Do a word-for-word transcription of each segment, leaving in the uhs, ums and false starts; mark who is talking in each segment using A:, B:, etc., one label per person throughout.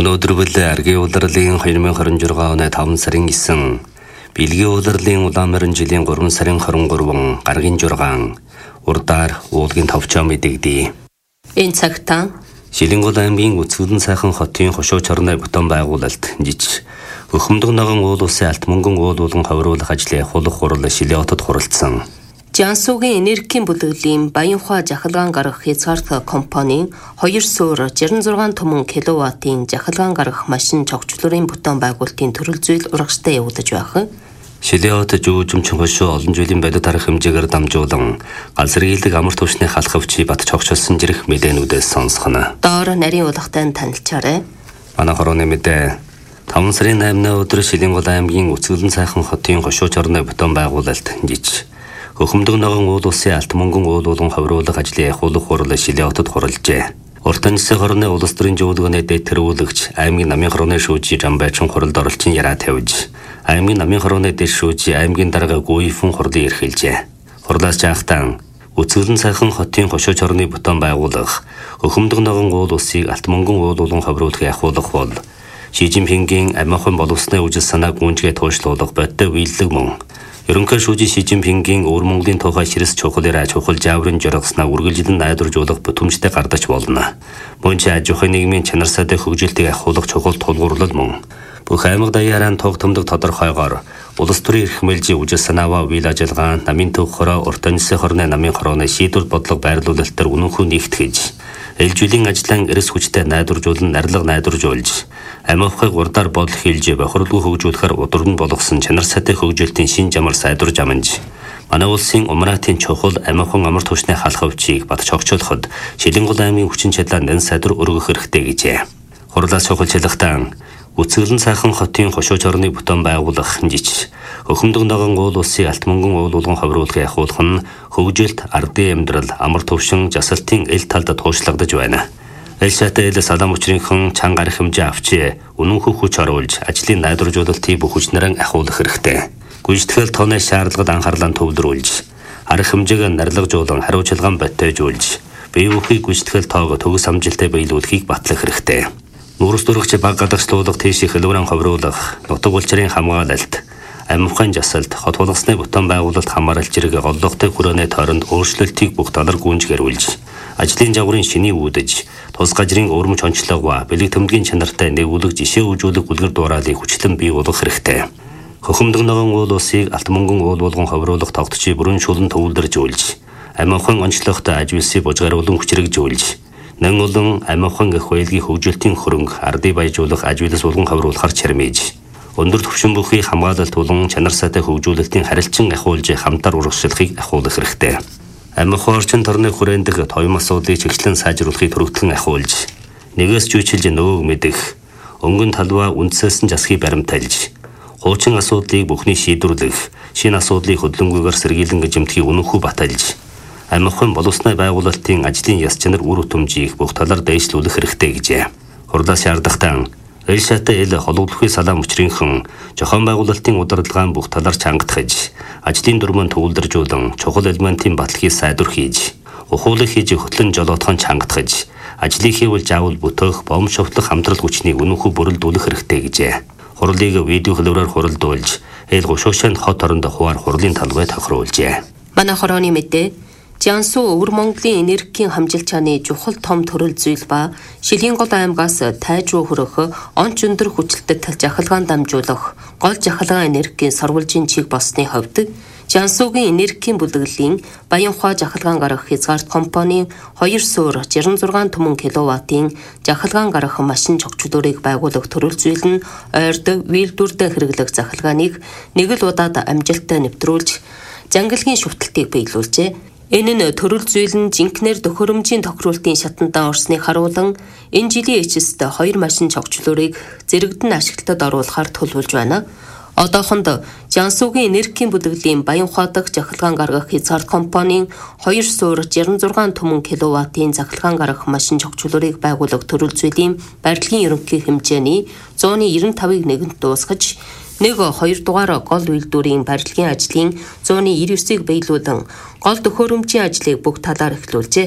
A: Өнөөдөр бол аргийн улирлын two thousand twenty-six оны five сарын nine, Бэлгийн улирлын улаан жилийн three сарын twenty-three, гаргийн six, урдаар уулгийн товчоо мэдэгдэе.
B: Энэ цагтаа
A: Шилэнгол аймгийн Үцгэлэн сайхан хотын хошуу чорны бүтэн байгуулалт жиж Өхөмдөг ногоон уул улсын алт мөнгөн уул уулан ховруулах ажлын хулах хурал Шилээ хотод хуралдсан.
B: Жансуугийн энергийн бүлэглэлийн Баянхуа жахалгаан гаргах хязгаарт компани two суур sixty-six түмэн киловаттын жахалгаан гаргах машин цогцлорын бүтэн байгуулалтын төрөл зүйл урагштай явагдаж байх.
A: Шилээ хот жүүжимчин хошуу олон жилийн бодит арга хэмжээгээр дамжуулан галзэргийлдэг амар түвшний халахвчи бат цогцолсон жирэх мэдээнүүдээс сонсгоно.
B: Доор нарийн улахтай танилцаарай.
A: Манай хорооны мэдээ five сарын eight-ны өдөр Шилэнгол аймгийн Үцгэлэн сайхан хотын хошуу чорны бүтэн байгуулалт жиж Өхөмдөг ногоон уул улсын алт мөнгөн уул уулан ховруулах ажлын хулах хурал Шилээ хотод хуралжээ. Уртан жилийн хорны улс төрийн зөвлөгөөний дэд тэргүүлэгч аймгийн намын хорооны шүүжи Жамбайчин хуралд оролцсон яраа тавьж аймгийн намын хорооны дэд шүүжи аймгийн дарга Гүйфэн хурлыг эрхэлжээ. Хурлаас жаахтан Үцгэлэн сайхан хотын хошуу чорны бүтэн байгуулах Өхөмдөг ногоон уул улсыг алт мөнгөн уул уулан ховруулах явуулах бол Ши Жинпингийн амиахан боловсны үжил санааг гүнжгээ туушлуулах бодтой үйлдэл мөн Ерөнхий шүүжи Ши Жинпингийн өвөр Монголын тухай ширс чухалаараа чухал жаврын жоргоснаа үргэлжлэн найдваржуулах бүтэмжтэй гардаж болно. Мөн ч аж ахуйн нийгмийн чанар сайтай хөгжилтийг ахиулах чухал тулгуурлал мөн. Бүх аймаг даяараа тогтомдог тодорхойгоор улс төрийн эрх мэлжийн үжил санааваа үйл ажиллагаа намын төв хороо уртан жилийн хорны намын хорооны шийдвэр бодлого байрлуулалтаар үнэнхүү нэгтгэж ээлжүүлэн ажиллан эрс хүчтэй найдваржуулан нарилга найдваржуулж амиахыг урдаар бодол хийлж бохирдгүй хөгжүүлэхээр удирдан болгосон чанар сайтай хөгжилтийн шин жамар сайдварж амж манай улсын умраатын чухал амиахан амар түвшний халахвчийг бат цогцолоход Шилэнгол аймгийн хүчин чадлаа нэн сайдвар өргөх хэрэгтэй гэжээ. Хурлаас чухалчлагтаа Үцгэлэн сайхан хотын хошуу чорны бүтэн байгуулах жиж Өхөмдөг ногоон уул улсын алт мөнгөн уул уулан ховруулах явуулах нь хөгжилт, ардын амьдрал, амар түвшин, жасалтын эл талд туушлагдаж байна. Эл шатаа эл салам учрынхан чанга арга хэмжээ авчи үнэнхүү хүч оруулж ажлын найдваржуулалтыг бүх хүчнэрэн ахиулах хэрэгтэй. Гүйцэтгэл тооны шаардлагад анхаарлаа төвлөрүүлж арга хэмжээг нарилгажуулан хариуцлагаан боттойжуулж бие бүхий гүйцэтгэл тоог төгс амжилттай биелүүлэхийг батлах хэрэгтэй. Нүүрс дөрөгч баг гадагшлуулах тийших хэлбэрэн ховруулах нутаг улчрын хамгаалалт амиахын жасалт хот болгосны бүтэн байгуулалт хамааралж зэрэг голлогтой хүрээний тойронд өөрчлөлтийг бүх талаар гүнжгэрүүлж ажлын жаврын шиний үүдэж тус гажрын өрмөж онцлогоо бэлэг төмдгийн чанартай нэгүүлэх жишээ үжүүлэх үлгэр дуурайлыг хүчлэн бий болгох хэрэгтэй. Өхөмдөг ногоон уул улсыг алт мөнгөн уул уулган ховруулах тогтчийг бүрэн шулан төвлөржүүлж амиахын онцлогтой ажвилсыг бужгаруулан хүчрэгжүүлж нэн олон амиахан гэх байлгийн хөгжилтийн хөрөнгө ардыг баяжуулах ажвилс болгон хавруулахар чармиж өндөр түвшин бүхий хамгаалалт болон чанар сайтай хөгжүүлэлтийн харилцан ахиулж хамтар урагшлахыг ахиулах хэрэгтэй. Амиахан орчин төрний хүрээндх тоём асуудлыг чиглэн сайжруулахыг төрөгдлөн ахиулж нэгээс зүйчилж нөгөөг мэдэх өнгөн талбай үндсээс нь засхийг баримтайлж хуучин асуудлыг бүхний шийдвэрлэх шинэ асуудлыг хөдлөнгүйгээр сэргийлэн гжимтгий үнэнхүү баталж амиахан боловсны байгуулалтын ажлын яс чанар үр өтөмжийг бүх талаар дэвшлүүлэх хэрэгтэй гэжээ. Хурлаас шаардлагатай эл шатаа эл хологдлохын салаам учрынхан зохион байгуулалтын удирдлагын бүх талаар чангатгаж ажлын дүрмэн төвлөржүүлэн чухал элементийн баталгыг сайдвар хийж ухуулах хийж хөтлөн жолоодхон чангатгаж ажлыг хийвэл заавал бүтөөх бом шовтлох хамтрал хүчнийг үнэнхүү бүрэлдүүлэх хэрэгтэй гэжээ. Хурлыг видео хэлбэрээр хуралдуулж эл гушуушин хот оронд хуваар хурлын талбай тохируулжээ.
B: Манай хорооны мэдээ Жансуу өвөр Монголын энергийн хамжилт чааны чухал том төрөл зүйл ба Шилэнгол аймгаас тайж руу хөрөх онц өндөр хүчлэлтэд жахалгаан дамжуулах гол жахалгаан энергийн сорволжийн чиг болсны хувьд Жансуугийн энергийн бүлэглэлийн Баянхуа жахалгаан гаргах хязгаарт компани two суур sixty-six түмэн киловаттын жахалгаан гаргах машин цогцлоорыг байгуулах төрөл зүйл нь ойрд вилдүрдэ хэрэглэх захалгааныг нэг л удаад амжилттай нэвтрүүлж жангалгийн шүтэлтийг биелүүлжээ. Энэ нь төрөл зүйл нь жинкнэр төхөөрөмжийн тохируулалтын шатандаа орсныг харуулan энэ жилийн эцэст хоёр машин цогцлоорыг зэрэгдэн ашиглалтад оруулахаар төлөвлөж байна. Одоохонд Жансуугийн энергийн бүлэглэлийн Баянхуа дахь жахалгаан гаргах хязгаарт компанийн two суур sixty-six түмэн киловаттын захалгаан гаргах машин цогцлоорыг байгуулах төрөл зүйлийн барилгын ерөнхий хэмжээний one ninety-five-ыг нэгэнт дуусгаж нэг хоёр дугаар гол үйлдвэрийн барилгын ажлын one ninety-nine-ыг биелүүлэн гол төхөөрөмжийн ажлыг бүх талаар эхлүүлжээ.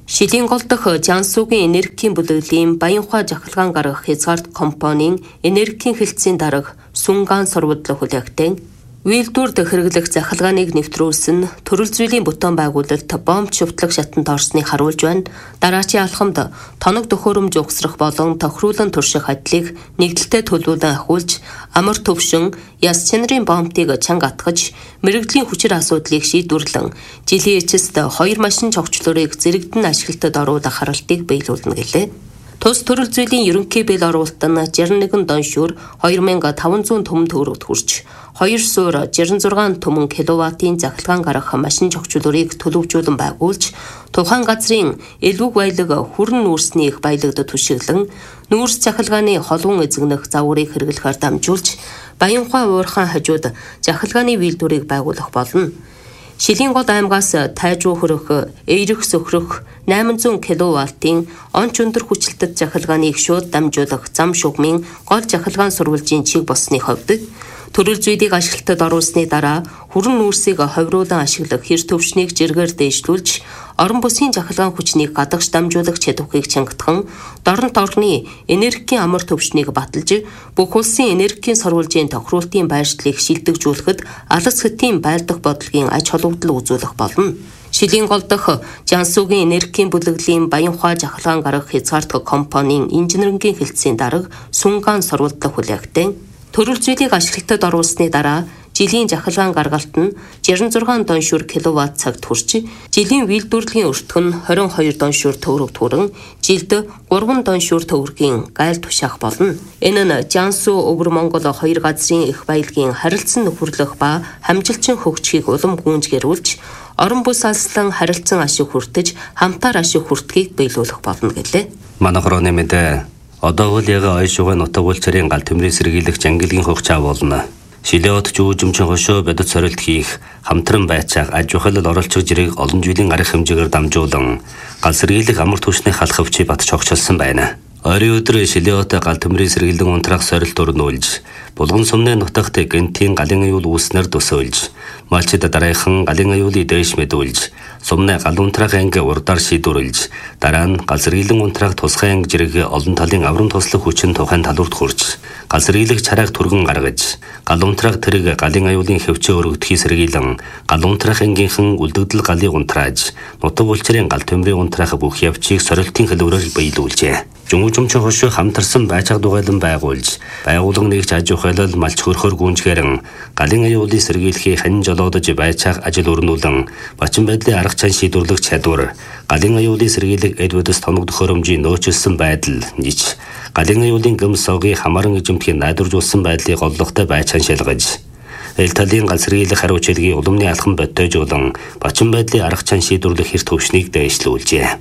B: Шилийн гол дох Жансуугийн энергийн бүлэглэлийн Баянхуй жахалгаан гаргах хязгаарт компанийн энергийн хэлтсийн дарга Сүнгаан сурвалдлах хүлээгтэн үйлдвэрт хэрэглэх захалгааныг нэвтрүүлсэн төрөл зүйлийн бүтээн байгуулалт бомб шүтлэг шатанд орсныг харуулж байна. Дараачийн алхамд тоног төхөөрөмж угсрах болон тохируулан турших ажлыг нэгдэлтэй төлөвлөн ахиулж амар төвшин яс чанарын бомбтыг чанга атгаж мэрэгжлийн хүчир асуудлыг шийдвэрлэн жилийн эцэст хоёр машин цогцлорыг зэрэгдэн ашиглалтад оруулах харалтыг биелүүлнэ гэлээ. Тус төрөл зүйлийн ерөнхий бэл оруулалт нь жирэн нэгэн доншуур хоёр мянган таван зуун төмөн төгрөгт хүрч хоёр суур жирэн зургаан төмөн киловаттын захалгаан гарах машин цогцлорыг төлөвжүүлэн байгуулж тухайн газрын элвэг баялаг хүрэн нүүрсний их баялагд түшиглэн нүүрс захалгааны холвон эзэгнэх загварыг хэрэглэхээр дамжуулж Баянхуй уурхайн хажууд захалгааны үйлдвэрийг байгуулах болно. Шилийн гол аймгаас тайжуу хөрөх, эерэх сөхрөх найман зуун киловаттын онц өндөр хүчлэлтэд захалгааныг шууд дамжуулах зам шугмын гол захалгаан сурвалжийн чиг болсны хувьд төрөл зүйлийг ашиглалтад оруулсны дараа хүрэн нүүрсийг ховруулан ашиглах хэр төвшнийг жиргээр дээшлүүлж орон бүсийн захалгаан хүчнийг гадагш дамжуулах чадварыг чангатхан дорнот орны энергийн амар төвшнийг баталж бүх улсын энергийн сурвалжийн тохируултын байршлыг шилдэгжүүлэхэд алс хэтийн байлдах бодлогын аж холбогдол үзүүлэх болно. Шилийн гол дох Жансуугийн энергийн бүлэглэлийн Баянхуй жахалгаан гаргах хязгаарт компанийн инженерингийн хэлтсийн дарга Сүнгаан сурвалдлах хүлээгтэн төрөл зүйлийг ашиглалтад оруулсны дараа жилийн жахалгаан гаргалт нь жирэн зургаан доншуур киловатт цагт хүрч жилийн үйлдвэрлэлийн өртгөх нь хорин хоёр доншуур төгрөг түрэн жилд гурван доншуур төгрөгийн гайл тушаах болно. Энэ нь Жансуу өвөр Монгол хоёр газрын их баялагын харилцан нөхөрлөх ба хамжилчин хөгжихийг улам гүйцгэрүүлж орон бүс алслан харилцан ашиг хүртэж хамтаар ашиг хүртгийг биелүүлэх болно гэлээ.
A: Манай хорооны мэдээ одоо үл яга ой шугай нутаг улчрын гал төмрийн сэргийлэх жангилгийн хугацаа болно. Шилээд жүүжимчин хошоо бодит сорилт хийх хамтран байцааг аж ахуйлал оролцох зэрэг олон жилийн арга хэмжээгээр дамжуулан гал сэргийлэх амар түвшний халахвчи батж огчилсан байна. Ойрын өдөр Шилээд гал төмрийн сэргийлэн унтраах сорилт өрнүүлж булган сумны нутагт гэнтийн галын аюул үүснэр төсөөлж малчид дараахан галын аюулыг дээш мэдүүлж сумны гал унтраах анги урдаар шийдвэрлэж дараа нь гал сэргийлэн унтраах тусгай анги зэрэг олон талын аврам туслах хүчин тухайн талурт хурж гал сэргийлэх чарааг түргэн гаргаж гал унтраах тэрэг галын аюулын хөвчөө өргөдөхий сэргийлэн гал унтраах ангийнхан үлдэгдэл галыг унтрааж нутаг улчрын гал төмрийн унтраах бүх явцыг сорилтын хэлбэрээр биелүүлжээ. Жумжумчин хошоо хамтарсан байцааг дугайлан байгуулж байгууллага нэгж аж ахуйлал малч хөрхөр гүнжгэрэн галын аюулыг сэргийлэхийг хань жолоодож байцааг ажил өрнүүлэн бачин байдлын арга чан шийдвэрлэх чадвар галын аюулыг сэргийлэх эдвэдэс тоног төхөөрөмжийн нөөцлсөн байдал нэж галын аюулын гэмс согыг хамааран эзэмтгэхийн найдваржуулсан байдлыг голлоготой байцаан шалгаж эл талын гал сэргийлэх хариу чиглэгийн уламны алхам бодтойжуулан бачин байдлын арга чан шийдвэрлэх хэр төвшнийг дээшлүүлжээ.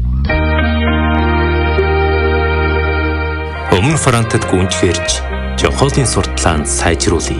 C: Өмнө Францад гүнжгэрж Жохолын сурталаанд сайжруулъя.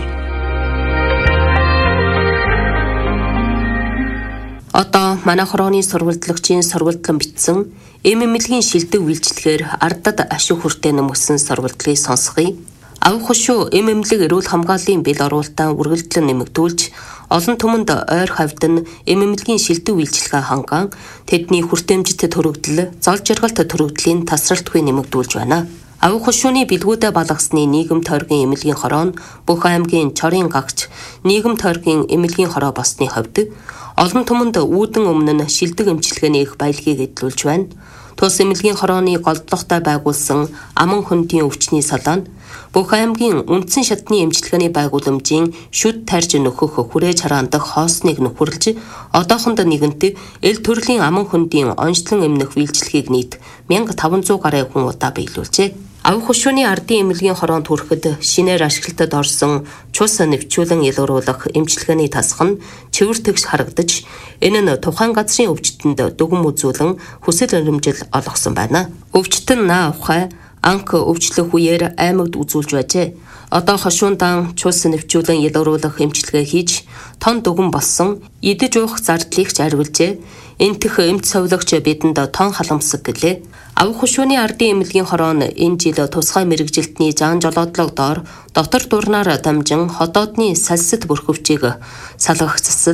B: Одоо манай хорооны сурвалдлагчийн сурвалдлан бичсэн эм эмнэлгийн шилдэг үйлчлэгээр ардад ашиг хүртээ нөмсөн сурвалдлагыг сонсгоё. Ав хошуу эм эмнэлэг эрүүл хамгааллын бэл оруулалтаа үргэлжлэн нэмэгдүүлж олон түмэнд ойр хавьд нь эм эмнэлгийн шилдэг үйлчлэгээ хангаан тэдний хүртээмжтэй төрөгдөл, зол жаргалт төрөгдлийн тасралтгүй нэмэгдүүлж байна. Ав хошууны бэлгүүдэд балгасны нийгэм тойргийн эмнэлгийн хороо нь бүх аймгийн чорын гагч нийгэм тойргийн эмнэлгийн хороо болсны хувьд олон түмэнд үүдэн өмнө нь шилдэг эмчилгээний их баялагийг эдлүүлж байна. Тус эмнэлгийн хорооны голдлоготой байгуулсан аман хөндийн өвчний салаа нь бүх аймгийн үндсэн шатны эмчилгээний байгууламжийн шүд тарж нөхөх хүрээж хараандах хоосныг нөхөрлж одоохонд нэгэнт эл төрлийн аман хөндийн онцлон эмнэх үйлчлэгийг нийт мянга таван зуун гаруй хүн удаа биелүүлжээ. Ав хошууны ардын эмнэлгийн хороонд хүрэхэд шинээр ашиглалтад орсон цус нэвчүүлэн ялгаруулах эмчилгээний тасах нь цэвэр тэгш харагдаж энэ нь тухайн газрын өвчтөнд дүгм үзүүлэн хүсэл өрөмжил олгосон байна. Өвчтөн наа ухай анх өвчлөх үеэр аймагт үзүүлж байжээ. Одоо хошуундан цус нэвчүүлэн ялгаруулах эмчилгээ хийж тон дүгм болсон идэж уух зардлыг зориулжээ. Энтх эмч совлогч бидэнд тон халамсаг гэлээ. Ав хошууны ардын эмнэлгийн хороо нь энэ жил тусгай мэрэгжилтний заан жолоодлого доор дотор дурнаар дамжин ходоодны салсит бүрхөвчийг салгах засал,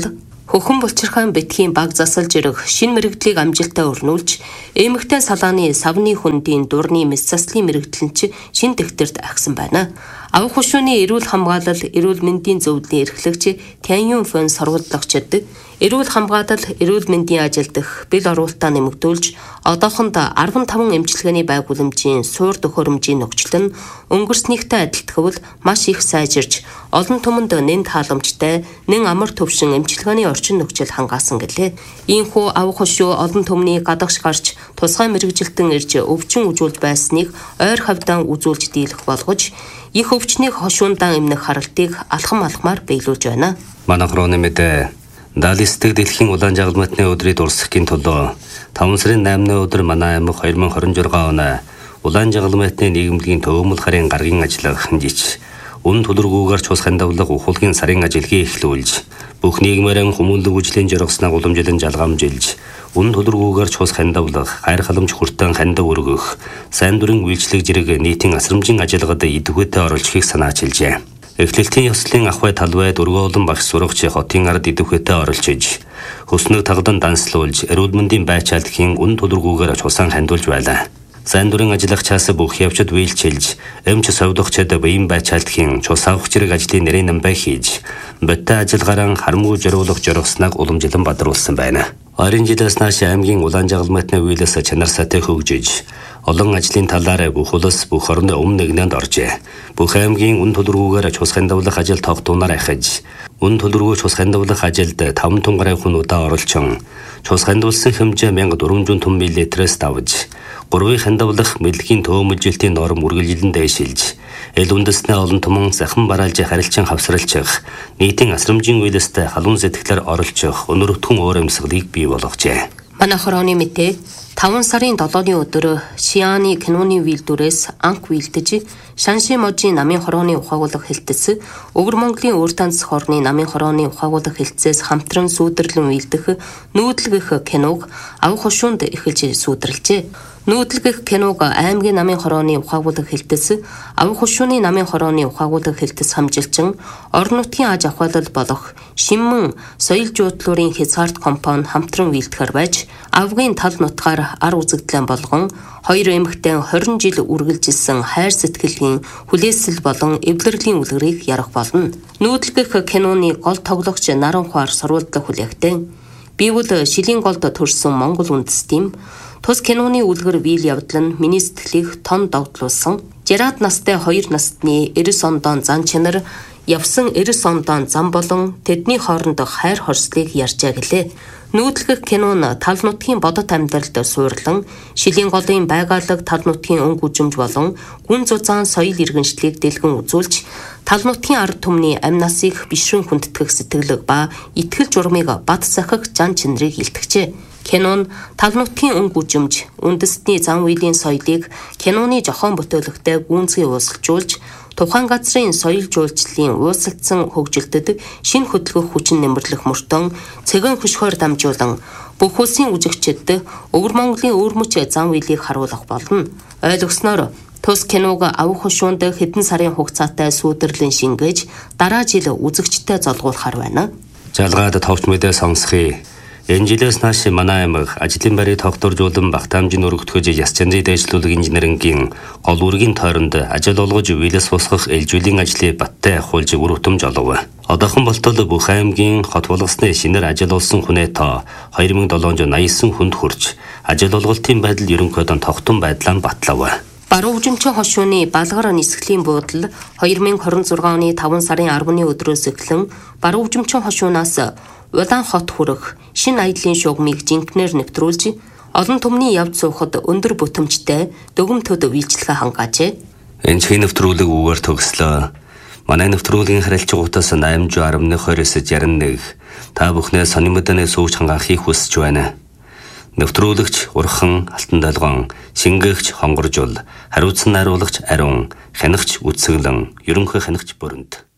B: Хөхөн булчирхаан битгийн баг засалж ирэх шин мэрэгдлийг амжилттай өрнүүлж, эмэгтэй салааны савны хүндийн дурны мэс заслын мэрэгдэл нь шин тэгтэрт агсан байна. Авах хушууны эрүүл хамгаалал, эрүүл мэндийн зөвлөлийн эрхлэгч Тяньюн Фэн сургалтлагчид эрүүл хамгаалал, эрүүл мэндийн ажил дэх бэл оруулалтаа нэмэгдүүлж, одоохондоо арван таван эмчилгээний байгууламжийн суур төхөөрөмжийн нөхцөл нь өнгөрснийхтэй адилтгавал маш их сайжирч, олон түмэнд нэн тааламжтай, нэн амар төвшин эмчилгээний орчин нөхцөл хангаасан гэлээ. Ийхүү авах хушуу олон түмнийг гадагш гарч, тусгай мэрэгжилтэн ирж өвчин үзүүлж байсныг ойр хавьдан үзүүлж дийлэх болгож, их өвчнийг хошуундан эмнэх харалтыг алхам алхмаар биелүүлж байна.
A: Манай хроны мэдээ Далистэг дэлхийн улаан жагалматны өдрийг дурсахын тулд таван сарын наймны өдөр манай аймаг две тысячи двадцать шесть оны улаан жагалматны нийгэмлэгийн төвөмөл харын гаргийн ажиллах хэмжиж үн төлөргүүгээр цусхан давлах ухуулгын сарын ажилгийг эхлүүлж бүх нийгмээрэн хүмүүнлэг үжлийн жиргснаа уламжлан жалгамжилж үн төлөргүүгээр цусхан давлах хайр халамж хүртэн хандав өргөх сайн дурын үйлчлэг зэрэг нийтийн асрамжийн ажиллагад идэвхтэй оролцохыг санаачилжээ. Эхлэлтийн ёслолын ахвай талбай дөргөөлөн багш сурагч хотын ард идэвхтэй оролцож хөснөг тагдан данслуулж эрүүл мэндийн байцаалдхийн үн төлөргүүгээр цусан хандуулж байлаа. Сайн дурын ажиллагчаас бүх явцад биелчилж, эмч совдогчд биеийн байцаалдхийн цус авах зэрэг ажлын нэрийн намбай хийж, бодтой ажиллагараа харамгүй зориулах жоргосныг уламжлан бадруулсан байна. Ойрын жилээс нааш аймгийн улаан жагалматны үйлээс чанар сайтай хөгжиж, олон ажлын талаар бүх улс бүх орны өмнө нэгнэнд оржээ. Бүх аймгийн үн төлөргүүгээр цусхан давлах ажил тогтунаар ахиж, үн төлөргөө цусхан давлах ажилд таван тунгараа хүнүүдээ оролцсон. Цусхан давлсан хэмжээ four hundred миллилитрээс давж, гурвын хандавлах мэдлэгийн төөмөлжилтийн норм үргэлжилэн дэвшилж, эл үндэснээ олон томон захин бараалж харилцан хавсралчих, нийтийн асрамжийн үйлстэй халуун сэтгэлээр оролцох өнөртгөн өөр амьсгалыг бий болгожээ.
B: Манай хорооны мэдээ таван сарын долооны өдөр Шианы киноны үйлдвэрээс анх үйлдэж Шанши можийн намын хорооны ухаагуулах хэлтс Өвөр Монголын өөр танц хорны намын хорооны ухаагуулах хэлтсээс хамтран сүйдэрлэн үйлдэх нүүдлгэх киног авах хушуунд эхэлж сүйдэрлжээ. Нүүдлгэх киног аймгийн намын хорооны ухаагуулах хэлтс авах хушууны намын хорооны ухаагуулах хэлтс хамжилчин орон нутгийн аж ахуйлал болох Шинмэн соёл жуудлуурын хязгаарт компани хамтран үйлдэхэр байж авгийн тал нутгаар ар үзэгдлэн болгон хоёр эмэгтэй twenty жил үргэлжилсэн хайр сэтгэлийн хүлээсэл болон эвлэрлийн үлгэрийг ярих болно. Нүүдлгэх киноны гол тоглогч Наран Хуар сурвалдлах хүлээгтэн бивэл шилийн голд төрсэн Монгол үндэстэн тус киноны үлгэр биел явдал нь миний сэтгэлийг тон догтлуулсан. Жараад настай хоёр насны ninety ондон зан чанар явсан ninety ондон зам болон тэдний хооронд хайр хорслыг ярьжээ гэлээ. Нүүдлгэх кинон тал нутгийн бодит амьдралд суурлан шилийн голын байгаалаг тал нутгийн өнгө үжимж болон гүн зузаан соёл иргэншлийг дэлгэн үзүүлж тал нутгийн ард түмний амь насыг бишрэн хүндэтгэх сэтгэлэг ба итгэл журмыг бат захих жан чанарыг илтгэжээ. Кинон тал нутгийн өнгө үжимж үндэстний зан үйлийн соёлыг киноны жохон бүтээлэгтэй гүнзгий уусалжуулж тухайн газрын соёл жуулчлалын уусалдсан хөгжилдөд шинэ хөдөлгөх хүчин нэмэрлэх мөртөн цэгэн хөшгөөр дамжуулан бүх улсын үзэгчдэд Өвөр Монголын өөрмөч зан үйлийг харуулах болно. Ойлгосноор тус киног авах хушуунд хэдэн сарын хугацаатай сүйдэрлэн шингээж дараа жил үзэгчдэд золгуулахар байна.
A: Жалгаад товч мэдээ сонсхий. Энэ жилээс нааш манай аймаг ажлын байрыг тогтворжуулан багтаамжийг өргөтгөж яс чанарыг дэвшлүүлэх инженерингийн гол үүргийн тойронд ажил олгож үйлээс босгох ээлжүүлэн ажлыг баттай ахуулж үр хөтөмж олов. Одоохон болтол бүх аймгийн хот болгосны шинээр ажил олсон хүнээ тоо two thousand seven hundred ninety-nine хүнд хүрч ажил олголтын байдал ерөнхийдөө тогтун байдлаар батлав.
B: Баруун хөгжимчин хошууны балгар нисгэлийн буудал twenty twenty-six оны таван сарын ten-ны өдрөөс эхлэн баруун хөгжимчин хошуунаас Улаан хот хүрэх шинэ аяллаа шугамыг жинкнэр нэвтрүүлж олон түмний явж суухад өндөр бүтэмжтэй дөгөмтөд үйлчлэгээ хангаажээ.
A: Энэ чин нэвтрүүлэг үгээр төгслөө. Манай нэвтрүүлгийн харилцаагуудаас eight hundred twenty-two-ээс sixty-one та бүхнээ сонин мэдэнэ сууж хангаахыг хүсэж байна. Нэвтрүүлэгч Урхан Алтан Долгон, шингээгч Хонгоржул, хариуцсан найруулагч Ариун, хянагч Үтсэглэн, ерөнхий хянагч Бүрэнд.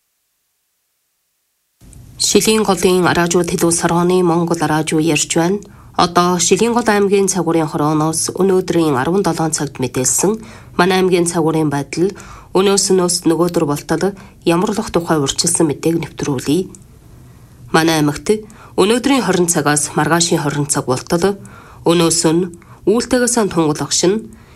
B: Шилийн голын араажуу төлөв саргоны Монгол араажуу ярьж байна. Одоо Шилийн гол аймгийн цагуурын хорооноос өнөөдрийн seventeen цагт мэдээлсэн манай аймгийн цагуурын байдал өнөөс нөөс нөгөөдөр болтол ямарлах тухай урьдчилсан мэдээг нэвтрүүлье. Манай аймагт Өнөөдрийн хорин цагаас маргаашийн хорин цаг болтол өнөөс нь үйлтэйгээс тунгалах шин